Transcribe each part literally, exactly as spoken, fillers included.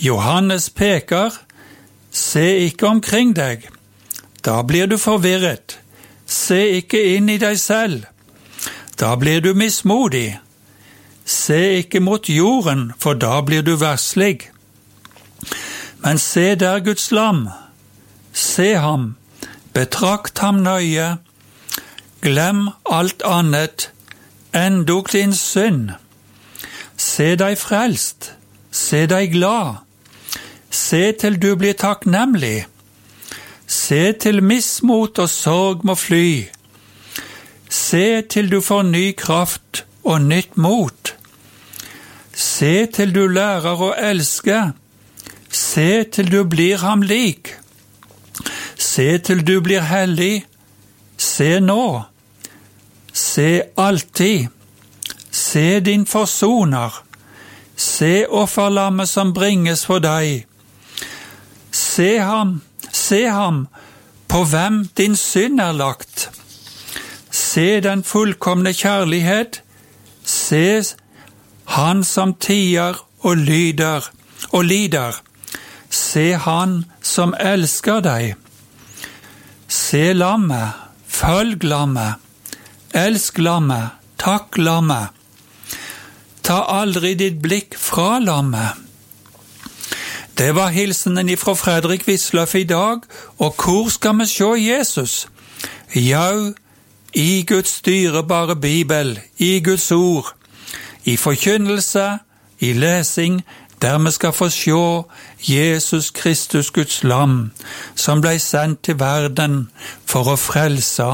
Johannes peker, se ikke omkring deg. Da blir du forvirret. Se ikke inn i deg selv. Da blir du mismodig. Se ikke mot jorden, for da blir du verslig. Men se der Guds lam. Se ham, betrakt ham nøye. Glem alt annet, endog din synd. Se deg frelst, se deg glad. Se til du blir takknemlig. Se til mismot og sorg må fly. Se til du får ny kraft og nytt mot. Se til du lærer å elske. Se til du blir ham lik. Se til du blir hellig. Se nå. Se alltid. Se din forsoner. Se offerlammet som bringes for deg. Se ham, se ham, på hvem din synd er lagt. Se den fullkomne kjærlighet. Se han som tier og lyder og lider. Se han som elsker deg. Se lammet, følg lammet, elsk lammet, takk lammet. Ta aldri ditt blikk fra lammet. Det var hilsenen ifra Fredrik Wisløff i dag, og hvor skal vi se Jesus? Jau, i Guds dyrebare Bibel, i Guds ord, i forkynnelse, i lesing, der vi skal få se Jesus Kristus Guds lam, som ble sendt til verden for å frelse.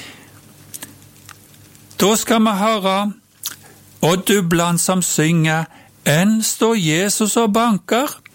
Da skal vi høre Odd Dubland som synger, enn står Jesus og banker.